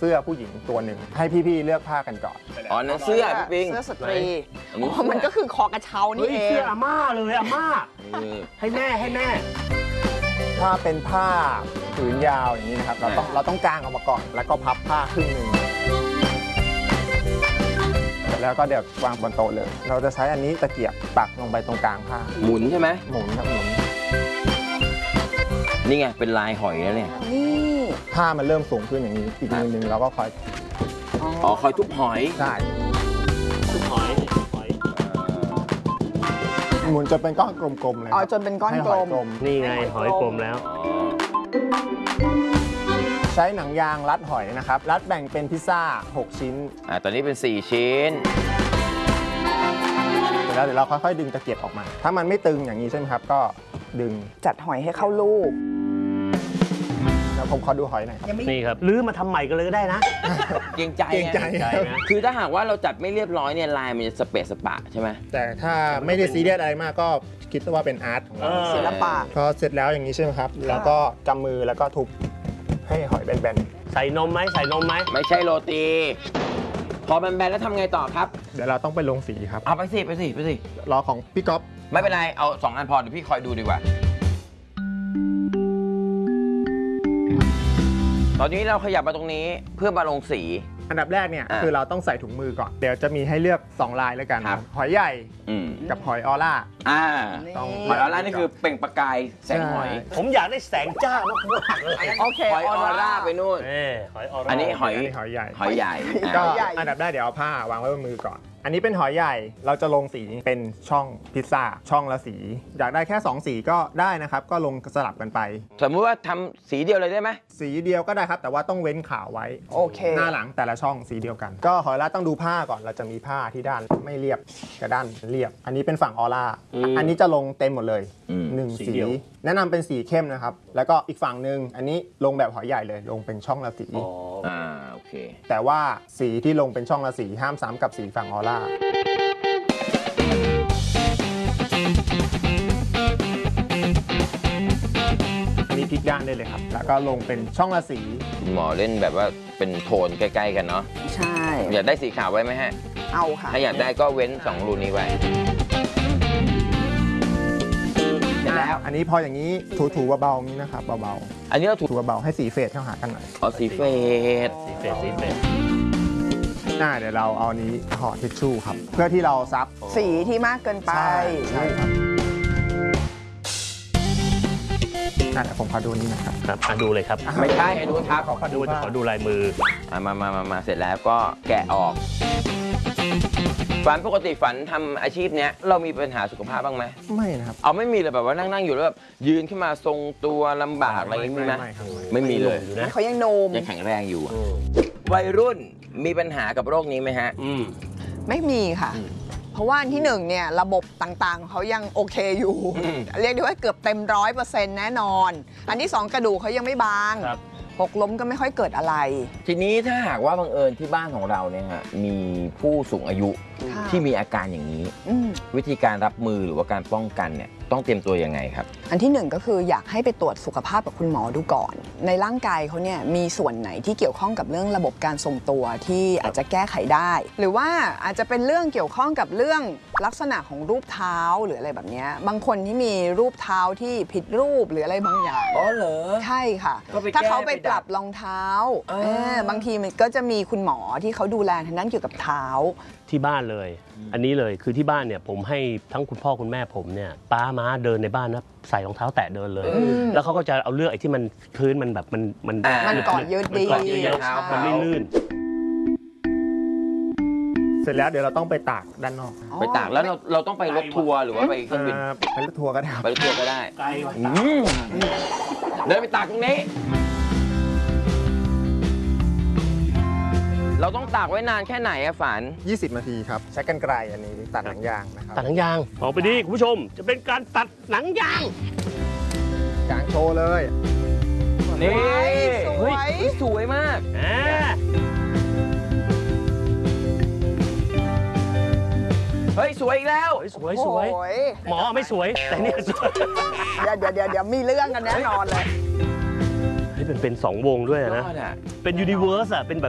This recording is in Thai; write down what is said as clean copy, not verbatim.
เสื้อผู้หญิงตัวหนึ่งให้พี่ๆเลือกผ้ากันก่อนอ๋อนั่นเสื้อพี่ปิงเสื้อสตรีมันก็คือคอกระเช้านี่เองเสื้ออาม่าเลยอาม่าให้แม่ถ้าเป็นผ้าผืนยาวอย่างนี้นะครับเราต้องกางออกมาก่อนแล้วก็พับผ้าครึ่งหนึ่งแล้วก็เดี๋ยววางบนโต๊ะเลยเราจะใช้อันนี้ตะเกียบปักลงไปตรงกลางผ้าหมุนใช่ไหมหมุนครับหมุนนี่ไงเป็นลายหอยแล้วเนี่ยนี่ผ้ามันเริ่มสูงขึ้นอย่างนี้อีกมือนึงเราก็คอยคอยทุบหอยใช่ทุบหอยหมุนจนเป็นก้อนกลมๆเลยจนเป็นก้อนกลมนี่ไงหอยกลมแล้วใช้หนังยางรัดหอยนะครับรัดแบ่งเป็นพิซซ่า6ชิ้นตอนนี้เป็น4ชิ้นแล้วเดี๋ยวเราค่อยๆดึงตะเกียบออกมาถ้ามันไม่ตึงอย่างนี้ใช่ไหมครับก็ดึงจัดหอยให้เข้ารูปแล้วผมขอดูหอยหน่อยครับนี่ครับลื้อมาทำใหม่ก็เลยก็ได้นะเกรงใจนะคือถ้าหากว่าเราจัดไม่เรียบร้อยเนี่ยลายมันจะสเปะสปะใช่ไหมแต่ถ้าไม่ได้ซีเรียสอะไรมากก็คิดว่าเป็นอาร์ตของเราศิลปะพอเสร็จแล้วอย่างนี้ใช่ไหมครับแล้วก็กำมือแล้วก็ทุบให้หอยแบนๆใส่นมไหมไม่ใช่โรตีพอแบนๆแล้วทำไงต่อครับเดี๋ยวเราต้องไปลงสีครับเอาไปสิรอของพี่ก๊อฟไม่เป็นไรเอา2อันพอเดี๋ยวพี่คอยดูดีกว่าตอนนี้เราขยับมาตรงนี้เพื่อมาลงสีอันดับแรกเนี่ยคือเราต้องใส่ถุงมือก่อนเดี๋ยวจะมีให้เลือก2ลายแล้วกันหอยใหญ่กับหอยออร่าหอยออร่านี่คือเปล่งประกายแสงหอยผมอยากได้แสงจ้ามากๆเลยโอเคหอยออร่าไปนู่นหอยออร่าอันนี้หอยใหญ่ก็อันดับแรกเดี๋ยวเอาผ้าวางไว้บนมือก่อนอันนี้เป็นหอยใหญ่เราจะลงสีเป็นช่องพิซซ่าช่องละสีอยากได้แค่2สีก็ได้นะครับก็ลงสลับกันไปสมมุติว่าทำสีเดียวเลยได้ไหมสีเดียวก็ได้ครับแต่ว่าต้องเว้นขาวไว้โอเคหน้าหลังแต่ละช่องสีเดียวกันก็หอยละต้องดูผ้าก่อนเราจะมีผ้าที่ด้านไม่เรียบกับด้านเรียบอันนี้เป็นฝั่งออร่าอันนี้จะลงเต็มหมดเลย1สีแนะนำเป็นสีเข้มนะครับแล้วก็อีกฝั่งหนึ่งอันนี้ลงแบบหอยใหญ่เลยลงเป็นช่องละสีโอเคแต่ว่าสีที่ลงเป็นช่องละสีห้ามซ้ำกับสีฝั่งออร่าอันนี้พลิกด้านได้เลยครับแล้วก็ลงเป็นช่องละสีหมอเล่นแบบว่าเป็นโทนใกล้ๆกันเนาะใช่อยากได้สีขาวไว้ไหมฮะเอาค่ะถ้าอยากได้ก็เว้น2รูนี้ไว้แล้วอันนี้พออย่างนี้ถูๆเบาๆนี้นะครับเบาๆอันนี้เราถูเบาๆให้สีเฟดเข้าหากันหน่อยสีเฟดเดี๋ยวเราเอานี้ห่อทิชชู่ครับเพื่อที่เราซับสีที่มากเกินไปใช่ครับเดี๋ยวผมขอดูนี้นะครับดูเลยครับไม่ใช่ให้ดูครับขอดูลายมือมาเสร็จแล้วก็แกะออกฝันปกติฝันทำอาชีพเนี้ยเรามีปัญหาสุขภาพบ้างไหมไม่นะครับเอาไม่มีเลยแบบว่านั่งอยู่แล้วแบบยืนขึ้นมาทรงตัวลำบากอะไรอย่างนี้ไหมไม่มีเลยเขายังโนมยังแข็งแรงอยู่วัยรุ่นมีปัญหากับโรคนี้ไหมฮะไม่มีค่ะเพราะว่าอันที่1เนี่ยระบบต่างๆเขายังโอเคอยู่เรียกได้ว่าเกือบเต็ม100%แน่นอนอันที่2กระดูกเขายังไม่บางหกล้มก็ไม่ค่อยเกิดอะไรทีนี้ถ้าหากว่าบังเอิญที่บ้านของเราเนี่ยฮะมีผู้สูงอายุที่มีอาการอย่างนี้วิธีการรับมือหรือว่าการป้องกันเนี่ยต้องเตรียมตัวยังไงครับอันที่1ก็คืออยากให้ไปตรวจสุขภาพกับคุณหมอดูก่อนในร่างกายเขาเนี่ยมีส่วนไหนที่เกี่ยวข้องกับเรื่องระบบการทรงตัวที่อาจจะแก้ไขได้หรือว่าอาจจะเป็นเรื่องเกี่ยวข้องกับเรื่องลักษณะของรูปเท้าหรืออะไรแบบนี้บางคนที่มีรูปเท้าที่ผิดรูปหรืออะไรบางอย่างเหรอใช่ค่ะถ้าเขาไปปรับรองเท้าบางทีมันก็จะมีคุณหมอที่เขาดูแลทางด้านเกี่ยวกับเท้าที่บ้านเลยอันนี้เลยคือที่บ้านเนี่ยผมให้ทั้งคุณพ่อคุณแม่ผมเนี่ยป้าม้าเดินในบ้านนะใส่รองเท้าแตะเดินเลยแล้วเขาก็จะเอาเลือกไอ้ที่มันพื้นมันแบบมันก่อนยืดดีมันไม่ลื่นเสร็จแล้วเดี๋ยวเราต้องไปตากด้านนอกไปตากแล้วเราต้องไปรถทัวร์หรือว่าไปเครื่องบินไปรถทัวร์ก็ได้ไปรถทัวร์ก็ได้เดินไปตากตรงนี้เราต้องตากไว้นานแค่ไหนอะฝัน 20 นาทีครับใช้กรรไกรอันนี้ตัดหนังยางนะครับตัดหนังยางออกไปดีคุณผู้ชมจะเป็นการตัดหนังยางกางโชว์เลยนี่สวยมากเฮ้ยสวยอีกแล้วสวยหมอไม่สวยแต่เนี่ยสวยเดี๋ยวมีเรื่องกันแน่นอนเลยเป็น2 วงด้วยนะเป็นยูนิเวิร์สอะเป็นแบบ